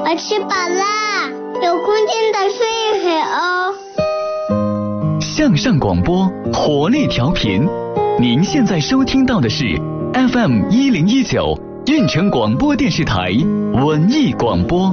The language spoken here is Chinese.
我吃饱啦，有空间的睡一会哦。 向上广播，活力调频。您现在收听到的是 FM 1019运城广播电视台文艺广播。